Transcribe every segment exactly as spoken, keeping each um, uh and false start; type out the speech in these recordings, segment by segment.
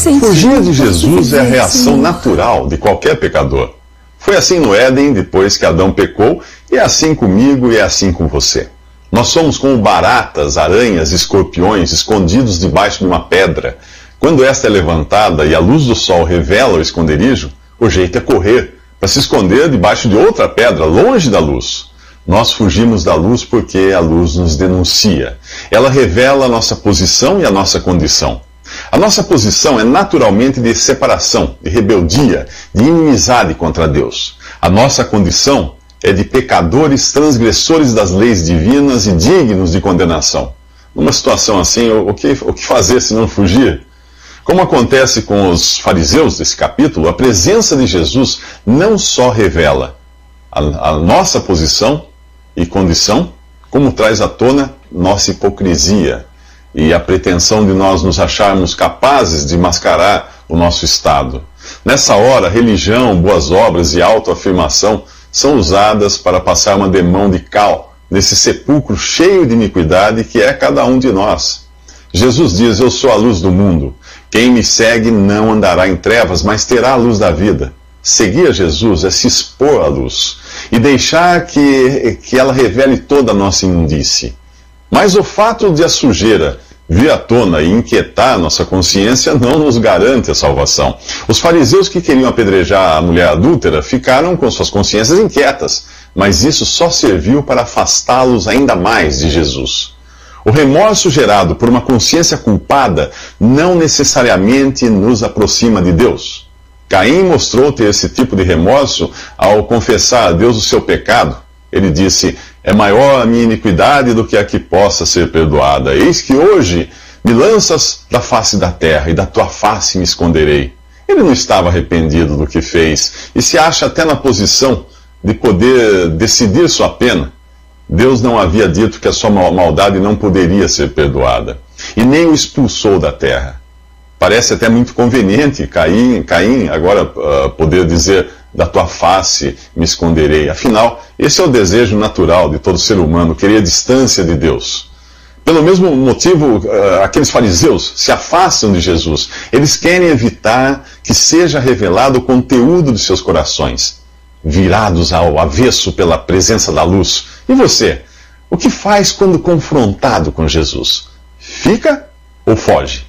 Fugir de Jesus é a reação natural de qualquer pecador. Foi assim no Éden, depois que Adão pecou, e é assim comigo e é assim com você. Nós somos como baratas, aranhas, escorpiões escondidos debaixo de uma pedra. Quando esta é levantada e a luz do sol revela o esconderijo, o jeito é correr, para se esconder debaixo de outra pedra, longe da luz. Nós fugimos da luz porque a luz nos denuncia. Ela revela a nossa posição e a nossa condição. A nossa posição é naturalmente de separação, de rebeldia, de inimizade contra Deus. A nossa condição é de pecadores, transgressores das leis divinas e dignos de condenação. Numa situação assim, o que, o que fazer se não fugir? Como acontece com os fariseus desse capítulo, a presença de Jesus não só revela a, a nossa posição e condição, como traz à tona nossa hipocrisia e a pretensão de nós nos acharmos capazes de mascarar o nosso estado. Nessa hora, religião, boas obras e autoafirmação são usadas para passar uma demão de cal nesse sepulcro cheio de iniquidade que é cada um de nós. Jesus diz: eu sou a luz do mundo. Quem me segue não andará em trevas, mas terá a luz da vida. Seguir a Jesus é se expor à luz e deixar que, que ela revele toda a nossa imundície. Mas o fato de a sujeira vir à tona e inquietar nossa consciência não nos garante a salvação. Os fariseus que queriam apedrejar a mulher adúltera ficaram com suas consciências inquietas, mas isso só serviu para afastá-los ainda mais de Jesus. O remorso gerado por uma consciência culpada não necessariamente nos aproxima de Deus. Caim mostrou ter esse tipo de remorso ao confessar a Deus o seu pecado. Ele disse: é maior a minha iniquidade do que a que possa ser perdoada. Eis que hoje me lanças da face da terra, e da tua face me esconderei. Ele não estava arrependido do que fez, e se acha até na posição de poder decidir sua pena. Deus não havia dito que a sua maldade não poderia ser perdoada, e nem o expulsou da terra. Parece até muito conveniente Caim, Caim agora uh, poder dizer: da tua face me esconderei. Afinal, esse é o desejo natural de todo ser humano, querer a distância de Deus. Pelo mesmo motivo, uh, aqueles fariseus se afastam de Jesus. Eles querem evitar que seja revelado o conteúdo de seus corações, virados ao avesso pela presença da luz. E você? O que faz quando confrontado com Jesus? Fica ou foge?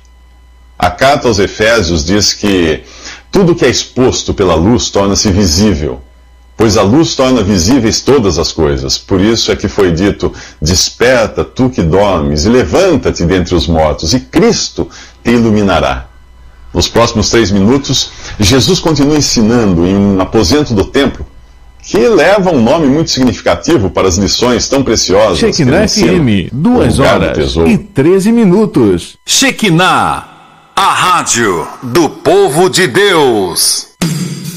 A carta aos Efésios diz que tudo que é exposto pela luz torna-se visível, pois a luz torna visíveis todas as coisas. Por isso é que foi dito: desperta, tu que dormes, e levanta-te dentre os mortos, e Cristo te iluminará. Nos próximos três minutos, Jesus continua ensinando em um aposento do templo, que leva um nome muito significativo para as lições tão preciosas. Shekinah F M, duas horas e treze minutos. Shekinah, a rádio do povo de Deus.